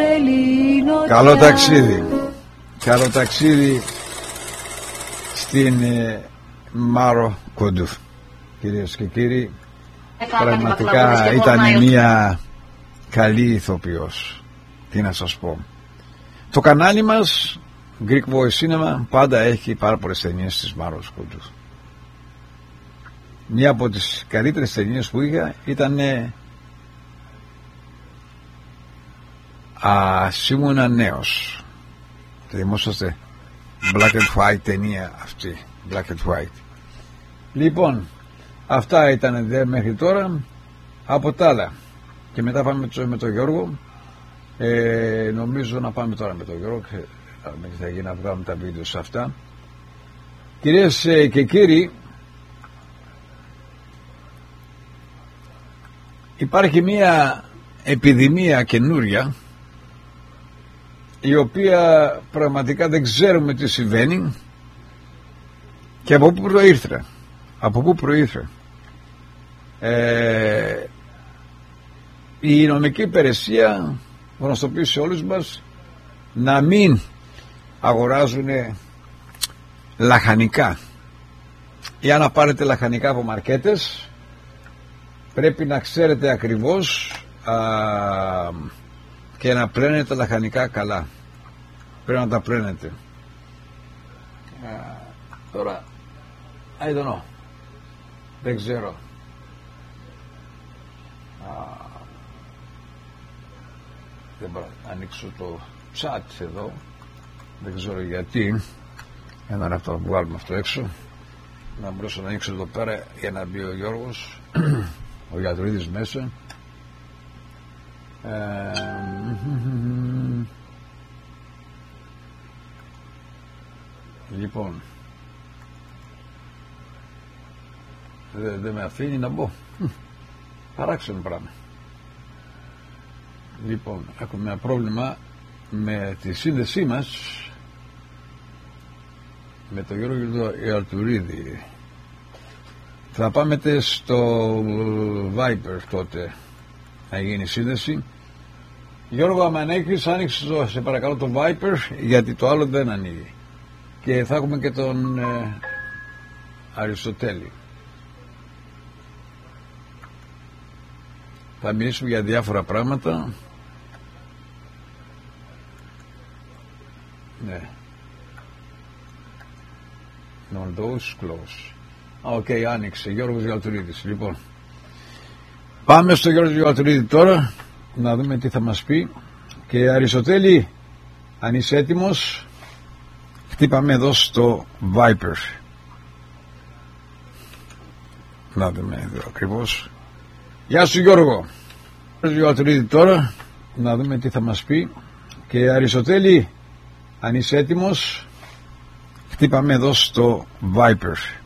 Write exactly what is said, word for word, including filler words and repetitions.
Καλό ταξίδι. Καλό ταξίδι στην ε, Μάρο Κοντού. Κυρίες και κύριοι, πραγματικά ήταν μια καλή ηθοποιός. Τι να σας πω. Το κανάλι μας Greek Voice Cinema πάντα έχει πάρα πολλές ταινίες της Μάρος Κοντού. Μια από τις καλύτερες ταινίες που είχα ήταν Ας ήμουν νέος. Θυμόσαστε black and white ταινία αυτή, black and white. Λοιπόν, αυτά ήταν δε μέχρι τώρα. Από τα άλλα, και μετά πάμε με τον Γιώργο. ε, Νομίζω να πάμε τώρα με τον Γιώργο και θα γίνει να βγάλουμε τα βίντεο σε αυτά. Κυρίες και κύριοι, υπάρχει μια επιδημία καινούρια, η οποία πραγματικά δεν ξέρουμε τι συμβαίνει και από πού προήρθε. Από πού προήρθε. Ε, η νομική υπηρεσία γνωστοποιεί σε όλους μας να μην αγοράζουν λαχανικά. Ή αν πάρετε λαχανικά από μαρκέτες, πρέπει να ξέρετε ακριβώς α, και να πλένετε τα λαχανικά καλά. Πρέπει να τα πλένετε. Uh, τώρα, I don't know. Δεν ξέρω. Uh, δεν μπορώ να ανοίξω το chat εδώ. Δεν ξέρω γιατί. Ένα να το βγάλουμε αυτό έξω. Να μπορέσω να ανοίξω εδώ πέρα για να μπει ο Γιώργος, ο Γιατρίδης μέσα. Ε, λοιπόν, δεν δε με αφήνει να μπω. Παράξενο πράγμα. Λοιπόν, έχουμε ένα πρόβλημα με τη σύνδεσή μας με τον Γιώργο Ιαρτουρίδη. Θα πάμε στο Viber τότε να γίνει σύνδεση. Γιώργο, άμα ανέξεις, άνοιξε το, σε παρακαλώ, το Viper, γιατί το άλλο δεν ανοίγει. Και θα έχουμε και τον ε, Αριστοτέλη. Θα μιλήσουμε για διάφορα πράγματα. Ναι. Non those close. Οκ, okay, άνοιξε. Γιώργος Γιαλτουρίδης. Λοιπόν, πάμε στο Γιώργο Γιαλτουρίδη τώρα να δούμε τι θα μας πει. Και Αριστοτέλη, αν είσαι έτοιμος, χτύπαμε εδώ στο Viper. Να δούμε εδώ ακριβώς. Γεια σου Γιώργο. Γιώργο Γιαλτουρίδη τώρα να δούμε τι θα μας πει. Και Αριστοτέλη, αν είσαι έτοιμος, χτύπαμε εδώ στο Viper.